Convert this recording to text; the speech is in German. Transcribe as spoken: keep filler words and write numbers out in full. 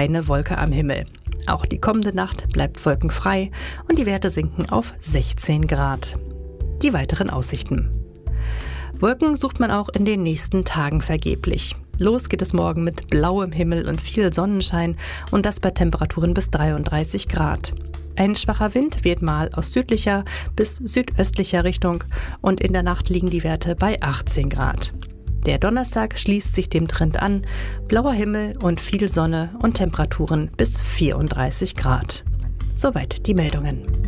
keine Wolke am Himmel. Auch die kommende Nacht bleibt wolkenfrei und die Werte sinken auf sechzehn Grad. Die weiteren Aussichten. Wolken sucht man auch in den nächsten Tagen vergeblich. Los geht es morgen mit blauem Himmel und viel Sonnenschein und das bei Temperaturen bis dreiunddreißig Grad. Ein schwacher Wind weht mal aus südlicher bis südöstlicher Richtung und in der Nacht liegen die Werte bei achtzehn Grad. Der Donnerstag schließt sich dem Trend an, blauer Himmel und viel Sonne und Temperaturen bis vierunddreißig Grad. Soweit die Meldungen.